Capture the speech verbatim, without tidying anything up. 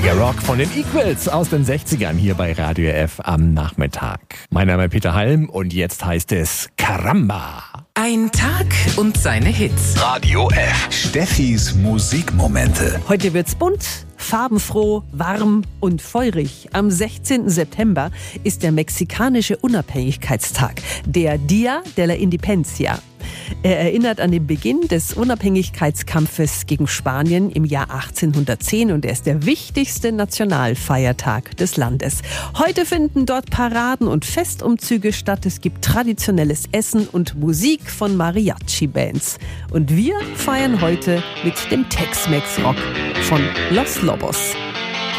achtziger Rock von den Equals aus den sechzigern hier bei Radio F am Nachmittag. Mein Name ist Peter Halm und jetzt heißt es Caramba. Ein Tag und seine Hits. Radio F. Steffis Musikmomente. Heute wird's bunt, farbenfroh, warm und feurig. Am sechzehnten September ist der mexikanische Unabhängigkeitstag, der Día de la Independencia. Er erinnert an den Beginn des Unabhängigkeitskampfes gegen Spanien im Jahr achtzehnhundertzehn und er ist der wichtigste Nationalfeiertag des Landes. Heute finden dort Paraden und Festumzüge statt. Es gibt traditionelles Essen und Musik von Mariachi-Bands. Und wir feiern heute mit dem Tex-Mex-Rock von Los Lobos.